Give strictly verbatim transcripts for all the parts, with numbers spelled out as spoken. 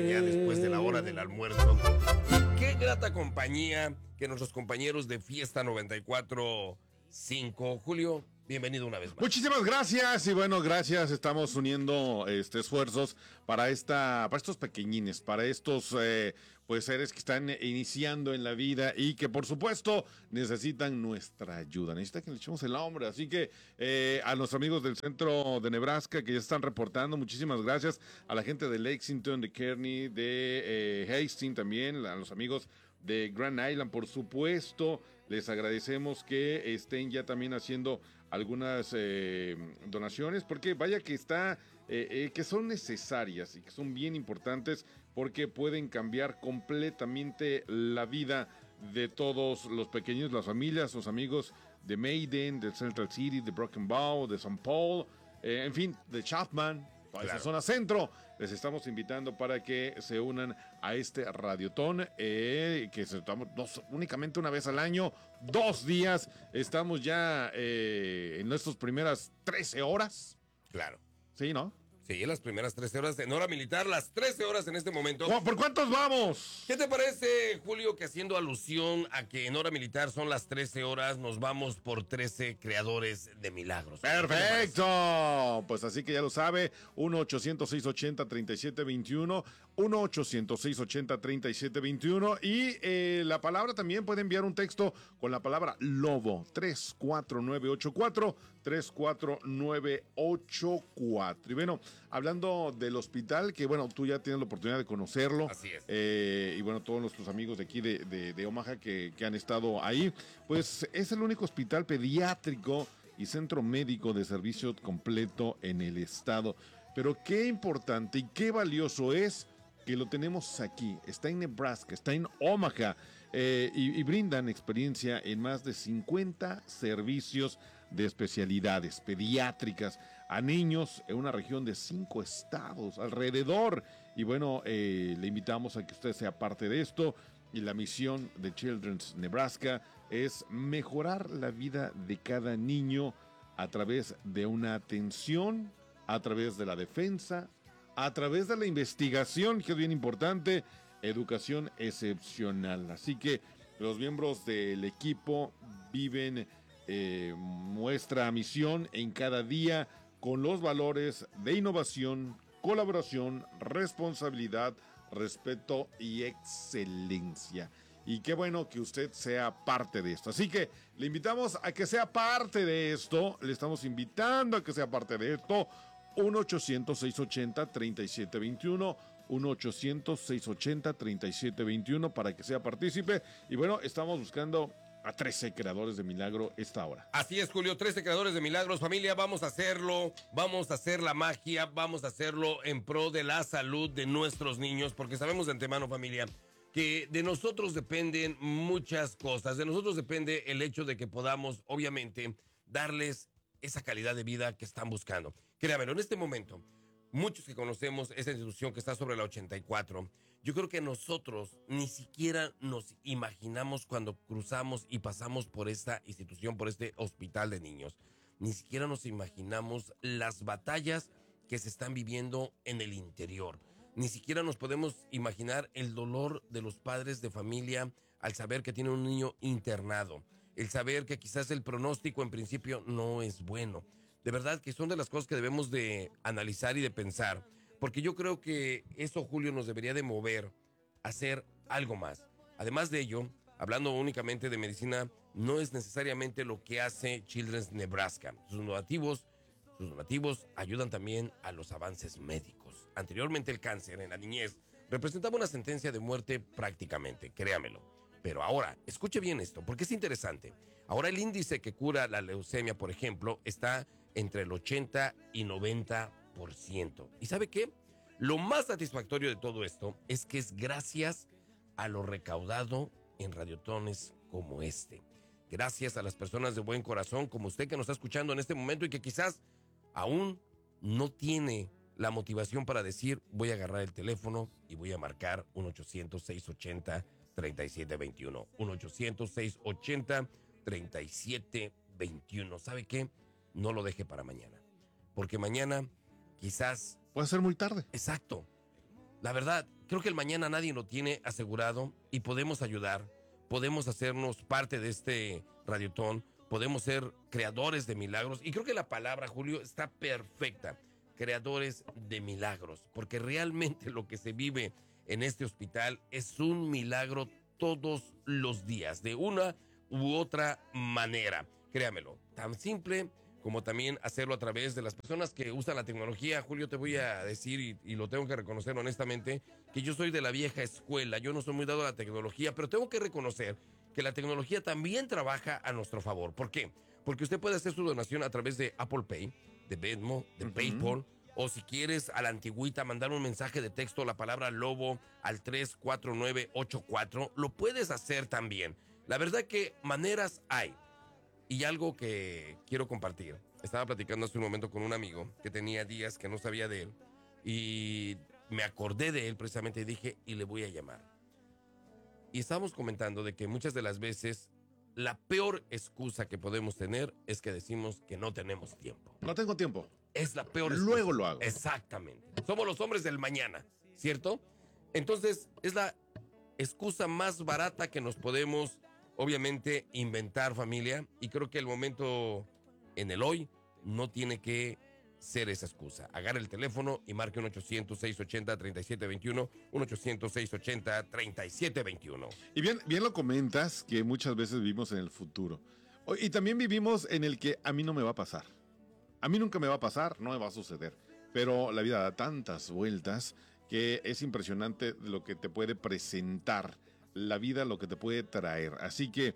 Ya después de la hora del almuerzo. Y qué grata compañía que nuestros compañeros de Fiesta noventa y cuatro punto cinco. Julio, bienvenido una vez más. Muchísimas gracias y bueno, gracias. Estamos uniendo este, esfuerzos para esta, para estos pequeñines, para estos eh, pues seres que están iniciando en la vida y que por supuesto necesitan nuestra ayuda. Necesitan que le echemos el hombro. Así que eh, a los amigos del centro de Nebraska que ya están reportando, muchísimas gracias. A la gente de Lexington, de Kearney, de eh, Hastings también, a los amigos de Grand Island, por supuesto. Les agradecemos que estén ya también haciendo algunas eh, donaciones, porque vaya que está, eh, eh, que son necesarias y que son bien importantes, porque pueden cambiar completamente la vida de todos los pequeños, las familias, los amigos de Maiden, de Central City, de Broken Bow, de Saint Paul, eh, en fin, de Chapman. Claro. Esa zona centro, les estamos invitando para que se unan a este radiotón, eh, que se toma dos, únicamente una vez al año, dos días, estamos ya eh, en nuestras primeras trece horas. Claro. Sí, ¿no? Sí, las primeras trece horas en hora militar, las trece horas en este momento. ¿Por cuántos vamos? ¿Qué te parece, Julio, que haciendo alusión a que en hora militar son las trece horas, nos vamos por trece creadores de milagros? ¡Perfecto! Pues así que ya lo sabe, uno ochocientos seis ochenta treinta y siete veintiuno, uno ochocientos seis ochenta treinta y siete veintiuno y eh, la palabra también puede enviar un texto con la palabra lobo, tres cuatro nueve ocho cuatro, tres cuatro nueve ocho cuatro. Y bueno, hablando del hospital, que bueno, tú ya tienes la oportunidad de conocerlo. Así es. Eh, y bueno, todos nuestros amigos de aquí de, de, de Omaha que, que han estado ahí, pues es el único hospital pediátrico y centro médico de servicio completo en el estado. Pero qué importante y qué valioso es que lo tenemos aquí. Está en Nebraska, está en Omaha, eh, y, y brindan experiencia en más de cincuenta servicios de especialidades pediátricas a niños en una región de cinco estados alrededor. Y bueno, eh, le invitamos a que usted sea parte de esto. Y la misión de Children's Nebraska es mejorar la vida de cada niño a través de una atención, a través de la defensa, a través de la investigación, que es bien importante, educación excepcional. Así que los miembros del equipo viven eh, nuestra misión en cada día con los valores de innovación, colaboración, responsabilidad, respeto y excelencia. Y qué bueno que usted sea parte de esto. Así que le invitamos a que sea parte de esto. Le estamos invitando a que sea parte de esto. uno ochocientos seis ochenta treinta y siete veintiuno, uno ochocientos seis ochenta treinta y siete veintiuno para que sea partícipe. Y bueno, estamos buscando a trece creadores de milagro esta hora. Así es, Julio, trece creadores de milagros. Familia, vamos a hacerlo, vamos a hacer la magia, vamos a hacerlo en pro de la salud de nuestros niños, porque sabemos de antemano, familia, que de nosotros dependen muchas cosas. De nosotros depende el hecho de que podamos, obviamente, darles esa calidad de vida que están buscando. Créanmelo, en este momento, muchos que conocemos esa institución que está sobre la ochenta y cuatro, yo creo que nosotros ni siquiera nos imaginamos cuando cruzamos y pasamos por esta institución, por este hospital de niños. Ni siquiera nos imaginamos las batallas que se están viviendo en el interior. Ni siquiera nos podemos imaginar el dolor de los padres de familia al saber que tienen un niño internado. El saber que quizás el pronóstico en principio no es bueno. De verdad que son de las cosas que debemos de analizar y de pensar. Porque yo creo que eso, Julio, nos debería de mover a hacer algo más. Además de ello, hablando únicamente de medicina, no es necesariamente lo que hace Children's Nebraska. Sus donativos, sus donativos ayudan también a los avances médicos. Anteriormente el cáncer en la niñez representaba una sentencia de muerte prácticamente, créamelo. Pero ahora, escuche bien esto, porque es interesante. Ahora el índice que cura la leucemia, por ejemplo, está entre el ochenta y noventa por ciento. ¿Y sabe qué? Lo más satisfactorio de todo esto es que es gracias a lo recaudado en radiotones como este. Gracias a las personas de buen corazón como usted que nos está escuchando en este momento y que quizás aún no tiene la motivación para decir voy a agarrar el teléfono y voy a marcar uno ochocientos seis ochenta treinta y siete veintiuno. uno ochocientos seis ochenta treinta y siete veintiuno. ¿Sabe qué? No lo deje para mañana. Porque mañana quizás... puede ser muy tarde. Exacto. La verdad, creo que el mañana nadie lo tiene asegurado y podemos ayudar, podemos hacernos parte de este radiotón, podemos ser creadores de milagros. Y creo que la palabra, Julio, está perfecta. Creadores de milagros, porque realmente lo que se vive en este hospital es un milagro todos los días, de una u otra manera. Créamelo, tan simple como también hacerlo a través de las personas que usan la tecnología. Julio, te voy a decir, y, y lo tengo que reconocer honestamente, que yo soy de la vieja escuela, yo no soy muy dado a la tecnología, pero tengo que reconocer que la tecnología también trabaja a nuestro favor. ¿Por qué? Porque usted puede hacer su donación a través de Apple Pay, de Venmo, de uh-huh. PayPal, o si quieres a la antigüita mandar un mensaje de texto, la palabra lobo al tres cuatro nueve ocho cuatro, lo puedes hacer también. La verdad que maneras hay. Y algo que quiero compartir. Estaba platicando hace un momento con un amigo que tenía días que no sabía de él y me acordé de él precisamente y dije, y le voy a llamar. Y estábamos comentando de que muchas de las veces la peor excusa que podemos tener es que decimos que no tenemos tiempo. No tengo tiempo. Es la peor excusa. Luego lo hago. Exactamente. Somos los hombres del mañana, ¿cierto? Entonces, es la excusa más barata que nos podemos, obviamente, inventar, familia. Y creo que el momento en el hoy no tiene que ser esa excusa. Agarra el teléfono y marque un ochocientos, seiscientos ochenta, treinta y siete veintiuno, un ochocientos, seiscientos ochenta, treinta y siete veintiuno. Y bien, bien lo comentas que muchas veces vivimos en el futuro. Y también vivimos en el que a mí no me va a pasar. A mí nunca me va a pasar, no me va a suceder. Pero la vida da tantas vueltas que es impresionante lo que te puede presentar la vida, lo que te puede traer. Así que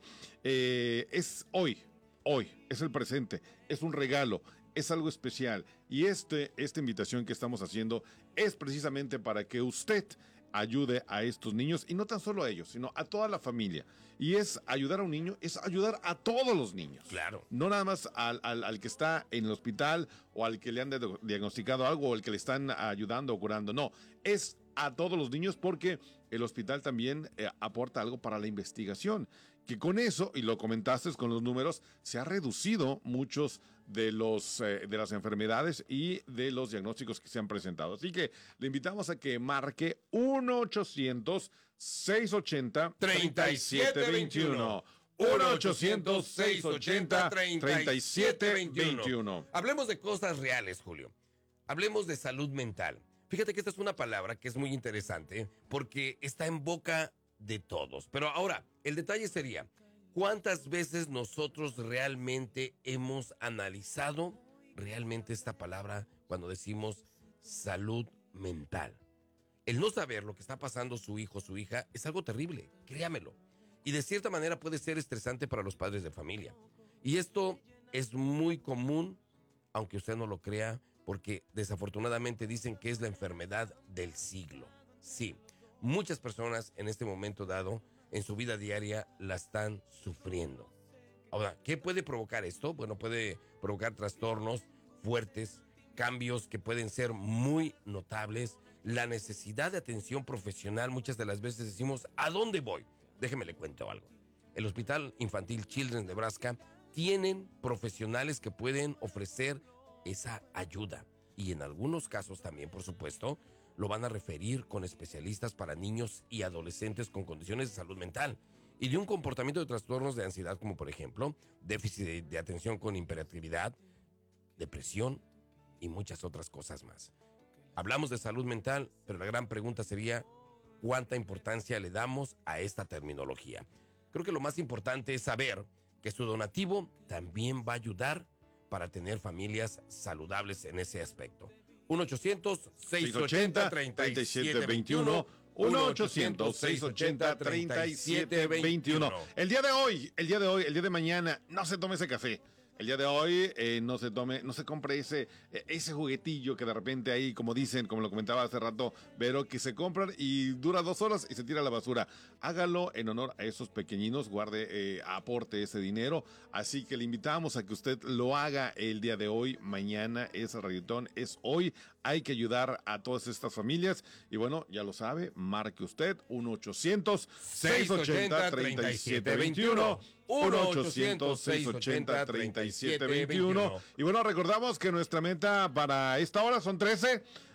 eh, es hoy, hoy, es el presente, es un regalo, es algo especial. Y este, esta invitación que estamos haciendo es precisamente para que usted ayude a estos niños, y no tan solo a ellos, sino a toda la familia. Y es ayudar a un niño, es ayudar a todos los niños. Claro. No nada más al, al, al que está en el hospital o al que le han diagnosticado algo o al que le están ayudando o curando. No, es a todos los niños, porque el hospital también eh, aporta algo para la investigación, que con eso, y lo comentaste con los números, se ha reducido muchos de, los, eh, de las enfermedades y de los diagnósticos que se han presentado. Así que le invitamos a que marque uno ochocientos, seiscientos ochenta, treinta y siete veintiuno. uno ochocientos, seiscientos ochenta, treinta y siete veintiuno. Hablemos de cosas reales, Julio. Hablemos de salud mental. Fíjate que esta es una palabra que es muy interesante porque está en boca de todos. Pero ahora, el detalle sería, ¿cuántas veces nosotros realmente hemos analizado realmente esta palabra cuando decimos salud mental? El no saber lo que está pasando su hijo o su hija es algo terrible, créamelo. Y de cierta manera puede ser estresante para los padres de familia. Y esto es muy común, aunque usted no lo crea, porque desafortunadamente dicen que es la enfermedad del siglo. Sí, muchas personas en este momento dado, en su vida diaria, la están sufriendo. Ahora, ¿qué puede provocar esto? Bueno, puede provocar trastornos fuertes, cambios que pueden ser muy notables, la necesidad de atención profesional. Muchas de las veces decimos, ¿a dónde voy? Déjeme le cuento algo. El Hospital Infantil Children's Nebraska tienen profesionales que pueden ofrecer esa ayuda. Y en algunos casos también, por supuesto, lo van a referir con especialistas para niños y adolescentes con condiciones de salud mental y de un comportamiento de trastornos de ansiedad, como por ejemplo, déficit de, de atención con hiperactividad, depresión y muchas otras cosas más. Hablamos de salud mental, pero la gran pregunta sería, ¿cuánta importancia le damos a esta terminología? Creo que lo más importante es saber que su donativo también va a ayudar para tener familias saludables en ese aspecto. uno ochocientos, seiscientos ochenta, treinta y siete veintiuno. uno ochocientos, seiscientos ochenta, treinta y siete veintiuno. El día de hoy, el día de hoy, el día de mañana, no se tome ese café. El día de hoy eh, no se tome, no se compre ese, ese juguetillo que de repente ahí, como dicen, como lo comentaba hace rato, pero que se compran y dura dos horas y se tira a la basura. Hágalo en honor a esos pequeñinos, guarde, eh, aporte ese dinero. Así que le invitamos a que usted lo haga el día de hoy, mañana es radiotón, es hoy. Hay que ayudar a todas estas familias. Y bueno, ya lo sabe, marque usted uno ochocientos, seiscientos ochenta, treinta y siete veintiuno. uno ochocientos, seiscientos ochenta, treinta y siete veintiuno. Y bueno, recordamos que nuestra meta para esta hora son trece.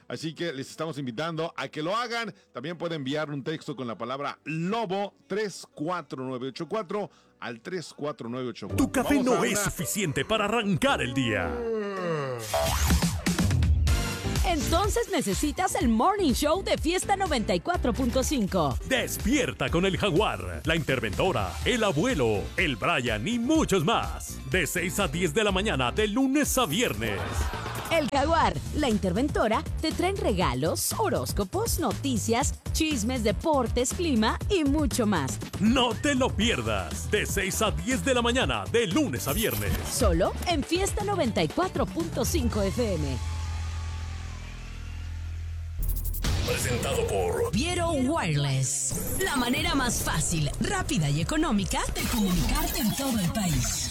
Así que les estamos invitando a que lo hagan. También pueden enviar un texto con la palabra lobo tres cuatro nueve ocho cuatro al tres cuatro nueve ocho cuatro. Tu café Vamos no a es una... suficiente para arrancar el día. Entonces necesitas el Morning Show de Fiesta noventa y cuatro punto cinco. Despierta con el Jaguar, la Interventora, el Abuelo, el Brian y muchos más. De seis a diez de la mañana, de lunes a viernes. El Jaguar, la Interventora, te traen regalos, horóscopos, noticias, chismes, deportes, clima y mucho más. No te lo pierdas. De seis a diez de la mañana, de lunes a viernes. Solo en Fiesta noventa y cuatro punto cinco F M. Presentado por Viero Wireless. La manera más fácil, rápida y económica de comunicarte en todo el país.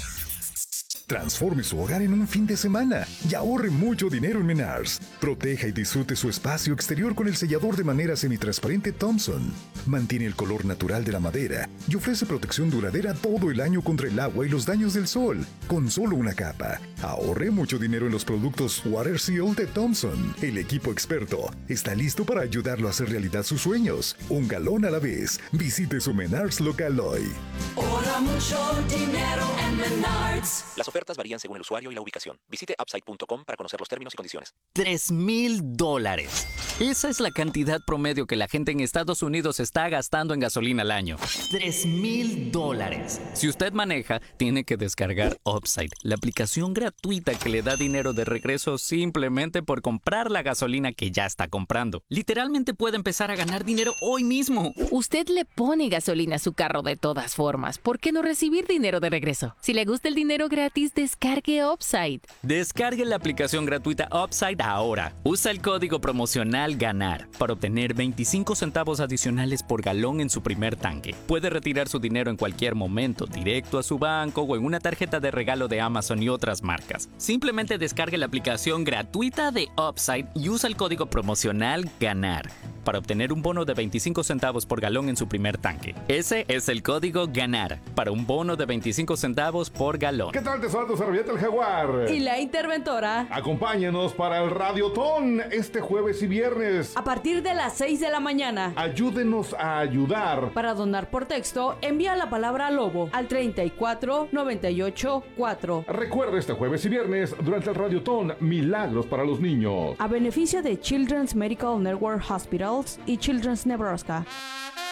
Transforme su hogar en un fin de semana y ahorre mucho dinero en Menards. Proteja y disfrute su espacio exterior con el sellador de madera semitransparente Thompson. Mantiene el color natural de la madera y ofrece protección duradera todo el año contra el agua y los daños del sol, con solo una capa. Ahorre mucho dinero en los productos Water Seal de Thompson. El equipo experto está listo para ayudarlo a hacer realidad sus sueños. Un galón a la vez. Visite su Menards local hoy. Ahorra mucho dinero en Menards. Las ofertas varían según el usuario y la ubicación. Visite upside punto com para conocer los términos y condiciones. Tres mil dólares. Esa es la cantidad promedio que la gente en Estados Unidos está gastando en gasolina al año. Tres mil dólares. Si usted maneja, tiene que descargar Upside, la aplicación gratuita que le da dinero de regreso simplemente por comprar la gasolina que ya está comprando. Literalmente puede empezar a ganar dinero hoy mismo. Usted le pone gasolina a su carro de todas formas. ¿Por qué no recibir dinero de regreso? Si le gusta el dinero gratis, descargue Upside. Descargue la aplicación gratuita Upside ahora. Usa el código promocional GANAR para obtener veinticinco centavos adicionales por galón en su primer tanque. Puede retirar su dinero en cualquier momento, directo a su banco o en una tarjeta de regalo de Amazon y otras marcas. Simplemente descargue la aplicación gratuita de Upside y usa el código promocional GANAR para obtener un bono de veinticinco centavos por galón en su primer tanque. Ese es el código GANAR para un bono de veinticinco centavos por galón. ¿Qué tal? Te saluda tu servilleta el Jaguar. Y la Interventora. Acompáñanos para el Radiotón este jueves y viernes. A partir de las seis de la mañana. Ayúdenos a ayudar. Para donar por texto, envía la palabra lobo al treinta y cuatro noventa y ocho cuatro. Recuerda este jueves y viernes durante el Radiotón Milagros para los Niños. A beneficio de Children's Medical Network Hospitals y Children's Nebraska.